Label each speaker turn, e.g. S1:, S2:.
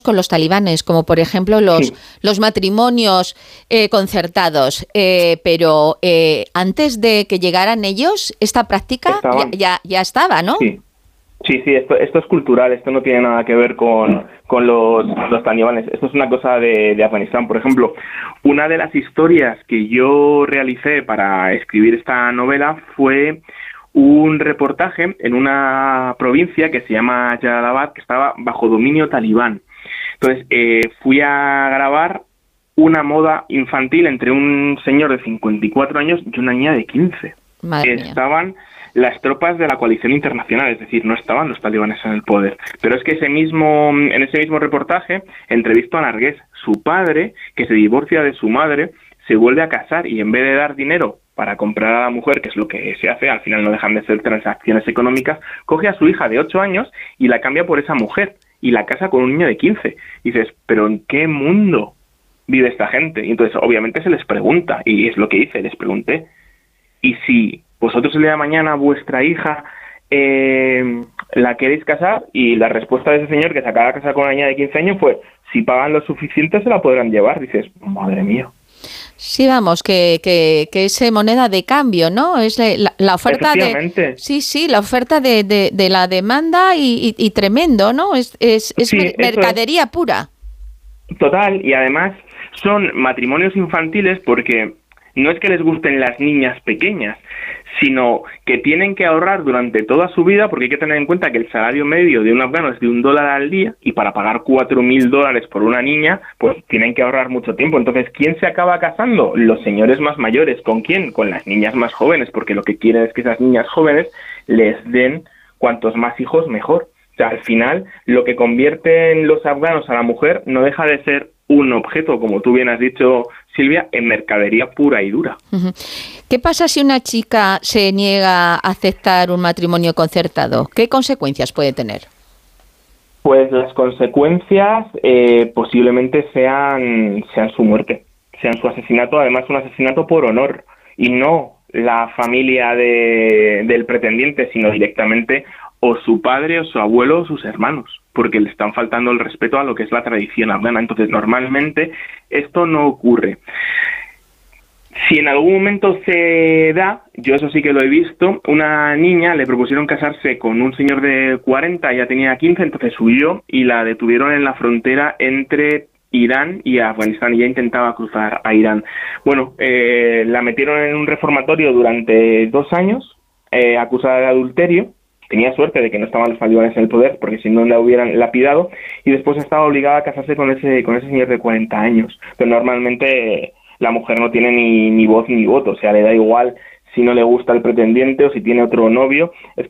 S1: con los talibanes, como por ejemplo
S2: Sí,
S1: los matrimonios concertados, pero antes de que llegaran ellos, esta práctica
S2: estaban,
S1: ya estaba, ¿no?
S2: sí. Sí, sí, esto es cultural, esto no tiene nada que ver con los talibanes, esto es una cosa de Afganistán. Por ejemplo, una de las historias que yo realicé para escribir esta novela fue un reportaje en una provincia que se llama Jalalabad, que estaba bajo dominio talibán. Entonces, fui a grabar una moda infantil entre un señor de 54 años y una niña de 15.
S1: Madre mía.
S2: Estaban las tropas de la coalición internacional, es decir, no estaban los talibanes en el poder. Pero es que en ese mismo reportaje entrevisto a Nargués, su padre, que se divorcia de su madre, se vuelve a casar y en vez de dar dinero para comprar a la mujer, que es lo que se hace, al final no dejan de ser transacciones económicas, coge a su hija de 8 años y la cambia por esa mujer y la casa con un niño de 15. Y dices, ¿pero en qué mundo vive esta gente? Y entonces, obviamente, se les pregunta, y es lo que hice, les pregunté, ¿y si vosotros el día de mañana vuestra hija la queréis casar? Y la respuesta de ese señor que se acaba de casar con una niña de 15 años fue, si pagan lo suficiente se la podrán llevar. Dices, madre mía.
S1: Sí, vamos, que es moneda de cambio, ¿no? Es la oferta de...
S2: Efectivamente.
S1: Sí, sí, la oferta de la demanda y tremendo, ¿no? Es
S2: Sí, eso
S1: mercadería pura.
S2: Total, y además son matrimonios infantiles porque no es que les gusten las niñas pequeñas, sino que tienen que ahorrar durante toda su vida, porque hay que tener en cuenta que el salario medio de un afgano es de $1 al día, y para pagar $4.000 por una niña, pues tienen que ahorrar mucho tiempo. Entonces, ¿quién se acaba casando? Los señores más mayores. ¿Con quién? Con las niñas más jóvenes, porque lo que quieren es que esas niñas jóvenes les den cuantos más hijos mejor. O sea, al final, lo que convierten los afganos a la mujer no deja de ser un objeto, como tú bien has dicho, Silvia, en mercadería pura y dura.
S1: Ujú. ¿Qué pasa si una chica se niega a aceptar un matrimonio concertado? ¿Qué consecuencias puede tener?
S2: Pues las consecuencias posiblemente sean su muerte, sean su asesinato, además un asesinato por honor, y no la familia del pretendiente, sino directamente o su padre o su abuelo o sus hermanos, porque le están faltando el respeto a lo que es la tradición afgana. Entonces, normalmente esto no ocurre. Si en algún momento se da, yo eso sí que lo he visto, una niña le propusieron casarse con un señor de 40, ella tenía 15, entonces huyó y la detuvieron en la frontera entre Irán y Afganistán, y ella intentaba cruzar a Irán. Bueno, la metieron en un reformatorio durante 2 años, acusada de adulterio. Tenía suerte de que no estaban los talibanes en el poder, porque si no la hubieran lapidado, y después estaba obligada a casarse con ese señor de 40 años. Pero normalmente la mujer no tiene ni voz ni voto, o sea, le da igual si no le gusta el pretendiente o si tiene otro novio. Es